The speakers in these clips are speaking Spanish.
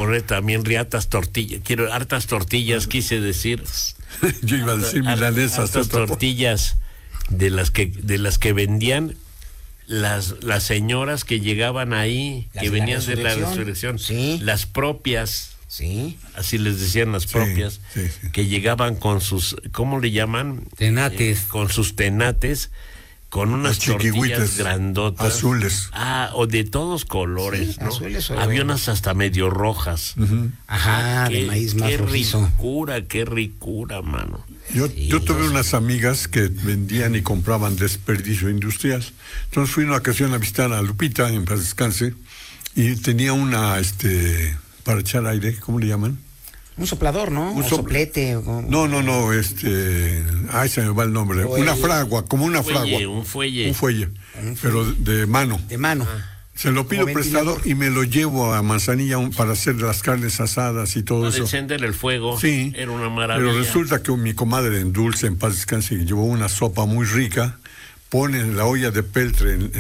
poner también hartas tortillas. Quiero hartas tortillas, quise decir. Yo iba a decir milanesas. Hartas tortillas de las que vendían las señoras que llegaban ahí, que venían de la resurrección. Sí. Las propias. Sí. Así les decían las propias, sí. que llegaban con sus, ¿cómo le llaman? Tenates. Con sus tenates, con unas tortillas grandotas. Azules. O de todos colores, sí, ¿no? Azules o había unas hasta medio rojas. Ajá, de maíz más rojizo. Qué ricura, mano. Yo tuve unas amigas que vendían y compraban desperdicio industrial. Entonces fui una ocasión a visitar a Lupita, en paz descanse, y tenía una, para echar aire, ¿cómo le llaman? Un soplador, ¿no? Un soplete. No, se me va el nombre. Una fragua, como una fragua. Un fuelle. Pero de mano. De mano. Se lo pido prestado y me lo llevo a Manzanilla para hacer las carnes asadas y todo eso. Para encender el fuego. Sí. Era una maravilla. Pero resulta que mi comadre en Dulce, en paz descanse, llevó una sopa muy rica, pone la olla de peltre en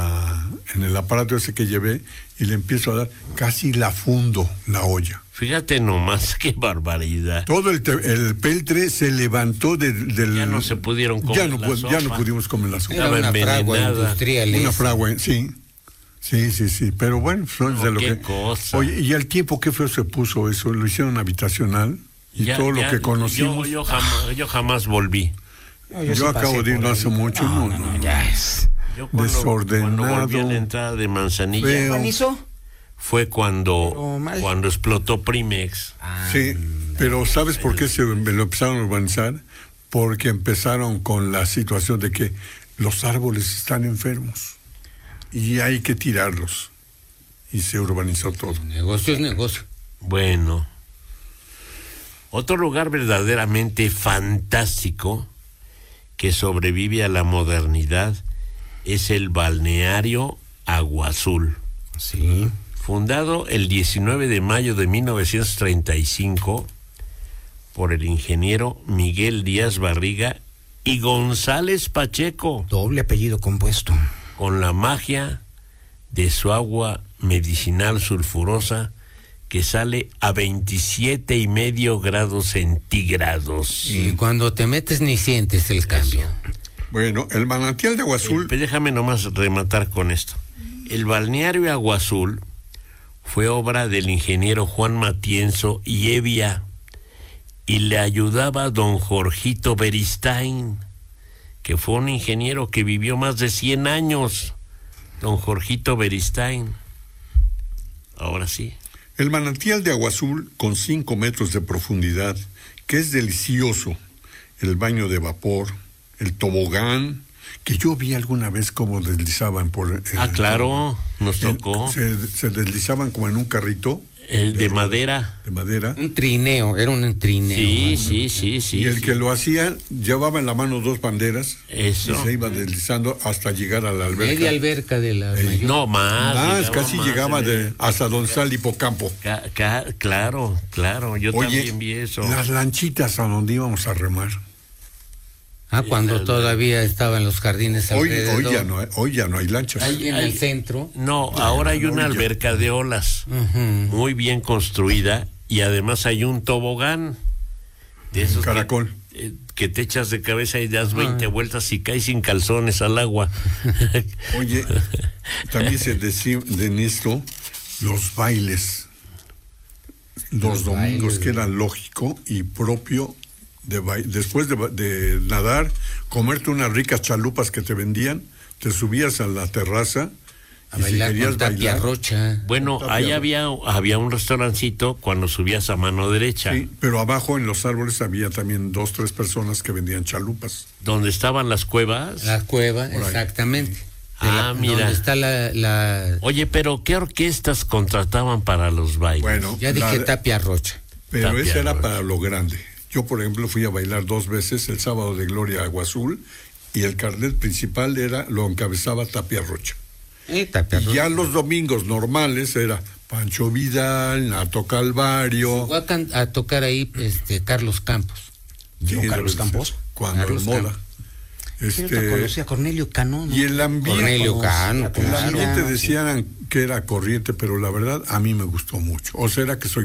el aparato ese que llevé y le empiezo a dar, casi la fundo la olla. Fíjate nomás, qué barbaridad. Todo el peltre se levantó del... Ya no se pudieron comer ya no pudimos comer la sopa. Era una fragua industrial. Una fragua, sí. Sí, pero bueno, qué cosa. Oye, y al tiempo qué feo se puso eso, lo hicieron habitacional y todo lo que conocimos. Yo jamás volví. Yo acabo de ir no hace mucho, no. Ya es. Desordenado. Cuando volví a la entrada de Manzanilla. ¿Organizó? Fue cuando explotó Primex. Sí, pero ¿sabes por qué me lo empezaron a urbanizar? Porque empezaron con la situación de que los árboles están enfermos y hay que tirarlos. Y se urbanizó todo. Negocio es negocio. Bueno. Otro lugar verdaderamente fantástico que sobrevive a la modernidad es el balneario Agua Azul. Sí. Fundado el 19 de mayo de 1935 por el ingeniero Miguel Díaz Barriga y González Pacheco. Doble apellido compuesto. Con la magia de su agua medicinal sulfurosa que sale a 27.5 grados centígrados. Y cuando te metes ni sientes el cambio. Bueno, el manantial de Agua Azul... déjame nomás rematar con esto. El balneario Agua Azul fue obra del ingeniero Juan Matienzo y Evia, y le ayudaba don Jorgito Beristain, que fue un ingeniero que vivió más de 100 años. Don Jorgito Beristain. Ahora sí. El manantial de Agua Azul, con 5 metros de profundidad, que es delicioso. El baño de vapor, el tobogán, que yo vi alguna vez cómo deslizaban por... claro, nos tocó. Se deslizaban como en un carrito. De madera. De madera. Un trineo, era un trineo. Sí. Y el que lo hacía, llevaba en la mano 2 banderas. Eso. Y se iba deslizando hasta llegar a la alberca. Media alberca de la... No, más. Casi llegaba hasta Don Sal Hipocampo. Claro. Yo también vi eso. Las lanchitas a donde íbamos a remar. Cuando todavía estaban los jardines alrededor. Hoy ya no hay lanchas. Ahí en el centro. No, ahora hay una alberca de olas, muy bien construida, y además hay un tobogán de esos caracol que te echas de cabeza y das 20 vueltas y caes sin calzones al agua. Oye, también se decía de esto los bailes, los domingos, que era lógico y propio. Después de nadar, comerte unas ricas chalupas que te vendían, te subías a la terraza a bailar, si con Tapia Rocha. Bueno, ahí había un restaurancito cuando subías a mano derecha. Sí, pero abajo en los árboles había también 2, 3 personas que vendían chalupas. ¿Dónde estaban las cuevas? La cueva, exactamente. Mira. ¿Dónde está la... Oye, pero ¿qué orquestas contrataban para los bailes? Bueno, ya dije Tapia Rocha. Pero esa era para lo grande. Yo, por ejemplo, fui a bailar 2 veces el sábado de Gloria a Agua Azul y el carnet principal lo encabezaba Tapia Rocha. Y ya los domingos normales era Pancho Vidal, Nato Calvario. Fue a tocar ahí Carlos Campos. Sí, Carlos Campos. Cuando Carlos moda. Conocía a Cornelio Cano, ¿no? Y el ambiente. Cornelio Cano, El ambiente decían que era corriente, pero la verdad a mí me gustó mucho. O sea, era que soy